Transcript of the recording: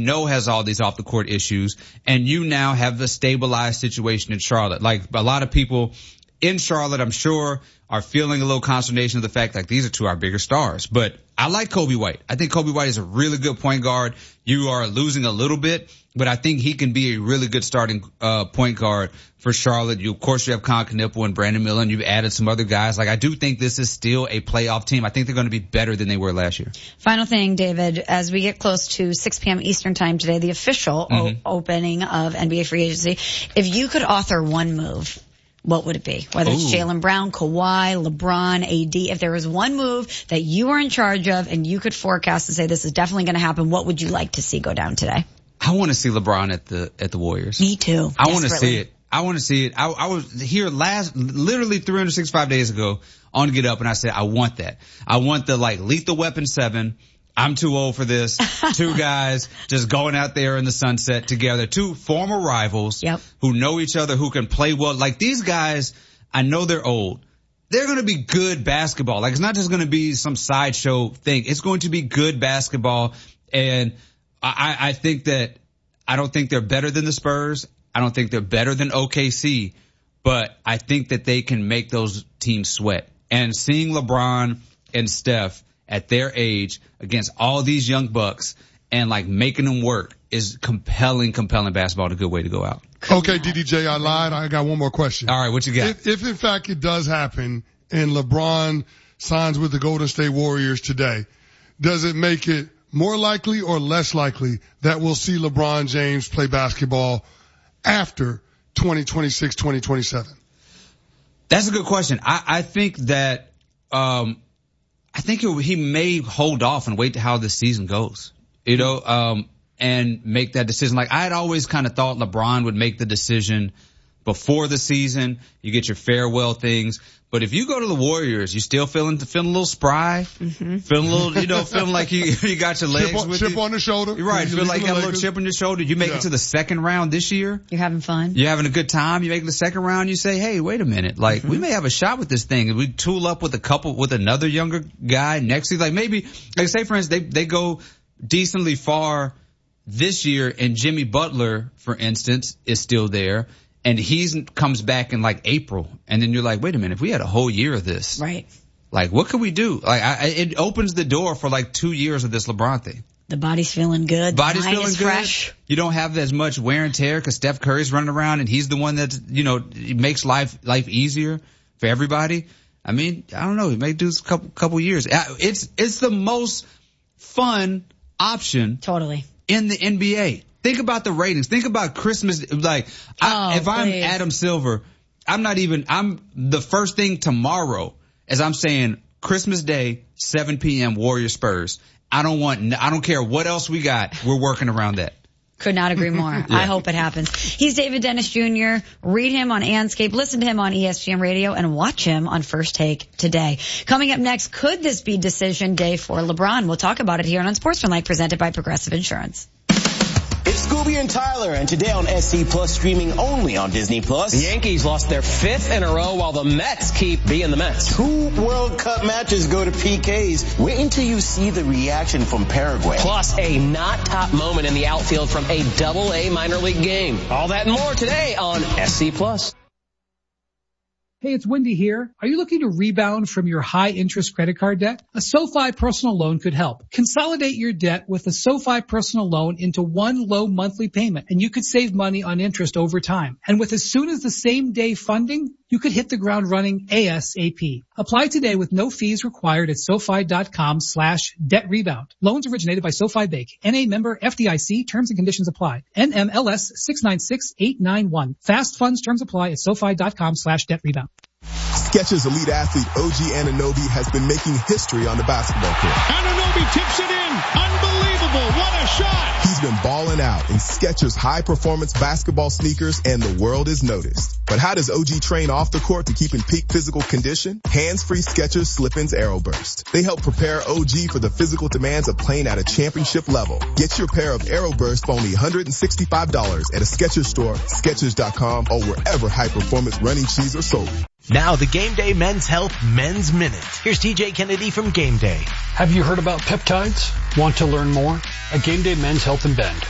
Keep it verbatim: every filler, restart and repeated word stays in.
know has all these off the court issues, and you now have the stabilized situation in Charlotte. Like a lot of people in Charlotte, I'm sure, are feeling a little consternation of the fact like these are two of our bigger stars. But I like Kobe White. I think Kobe White is a really good point guard. You are losing a little bit, but I think he can be a really good starting uh point guard for Charlotte. You, of course, you have Con Knipple and Brandon Miller, and you've added some other guys. Like, I do think this is still a playoff team. I think they're going to be better than they were last year. Final thing, David, as we get close to six p.m. Eastern time today, the official mm-hmm. o- opening of N B A free agency, if you could author one move, what would it be? Whether it's Jaylen Brown, Kawhi, LeBron, A D, if there was one move that you were in charge of and you could forecast and say this is definitely going to happen, what would you like to see go down today? I want to see LeBron at the at the Warriors. Me too. I want to see it. I want to see it. I, I was here last, literally three hundred sixty-five days ago on Get Up, and I said, I want that. I want the, like, Lethal Weapon seven. I'm too old for this. Two guys just going out there in the sunset together. Two former rivals yep. who know each other, who can play well. Like, these guys, I know they're old. They're going to be good basketball. Like, it's not just going to be some sideshow thing. It's going to be good basketball. And I, I think that, I don't think they're better than the Spurs. I don't think they're better than O K C, but I think that they can make those teams sweat. And seeing LeBron and Steph at their age against all these young bucks and like making them work is compelling, compelling basketball. A good way to go out. Okay, D D J, I lied. I got one more question. All right, what you got? If, if in fact it does happen and LeBron signs with the Golden State Warriors today, does it make it more likely or less likely that we'll see LeBron James play basketball after twenty twenty-six, twenty twenty-seven? That's a good question. I, I think that, um, I think it, he may hold off and wait to how this season goes, you know, um, and make that decision. Like, I had always kind of thought LeBron would make the decision before the season. You get your farewell things. But if you go to the Warriors, you still feeling feeling a little spry, mm-hmm. feeling a little, you know, feeling like you you got your legs chip on, with chip you. on the shoulder. Right, you feel like you got a little chip on your shoulder. You make yeah. it to the second round this year. You're having fun. You're having a good time. You make it to the second round. You say, hey, wait a minute, like mm-hmm. we may have a shot with this thing. If we tool up with a couple with another younger guy next year, like maybe, like say for instance, they they go decently far this year, and Jimmy Butler, for instance, is still there. And he's comes back in like April, and then you're like, wait a minute, if we had a whole year of this, right? Like, what could we do? Like, I, it opens the door for like two years of this LeBron thing. The body's feeling good. Body's the mind feeling is good. Fresh. You don't have as much wear and tear because Steph Curry's running around, and he's the one that you know makes life life easier for everybody. I mean, I don't know. He may do this a couple couple years. It's it's the most fun option, totally, in the N B A. Think about the ratings. Think about Christmas. Like, I, oh, if I'm please. Adam Silver, I'm not even, I'm the first thing tomorrow as I'm saying Christmas Day, seven p.m. Warriors Spurs. I don't want, I don't care what else we got. We're working around that. Could not agree more. yeah. I hope it happens. He's David Dennis Junior Read him on Anscape, listen to him on E S P N Radio, and watch him on First Take today. Coming up next, could this be decision day for LeBron? We'll talk about it here on Sportsmanlike, presented by Progressive Insurance. It's Scooby and Tyler, and today on S C Plus, streaming only on Disney Plus. The Yankees lost their fifth in a row while the Mets keep being the Mets. Two World Cup matches go to P Ks. Wait until you see the reaction from Paraguay. Plus a not top moment in the outfield from a double A minor league game. All that and more today on S C Plus. Hey, it's Wendy here. Are you looking to rebound from your high-interest credit card debt? A SoFi personal loan could help. Consolidate your debt with a SoFi personal loan into one low monthly payment, and you could save money on interest over time. And with as soon as the same day funding, you could hit the ground running ASAP. Apply today with no fees required at SoFi.com slash debt rebound. Loans originated by SoFi Bank. N A member F D I C. Terms and conditions apply. N M L S six nine six eight nine one. Fast funds terms apply at SoFi.com slash debt rebound. Skechers elite athlete O G Anunoby has been making history on the basketball court. Anunoby tips it in. Unbelievable. What a shot. He's been balling out in Skechers high-performance basketball sneakers, and the world is noticed. But how does O G train off the court to keep in peak physical condition? Hands-free Skechers Slip-ins Aeroburst. They help prepare O G for the physical demands of playing at a championship level. Get your pair of Aeroburst for only one hundred sixty-five dollars at a Skechers store, Skechers dot com, or wherever high-performance running shoes are sold. Now the Game Day Men's Health Men's Minute. Here's T J Kennedy from Game Day. Have you heard about peptides? Want to learn more? At Game Day Men's Health in Bend,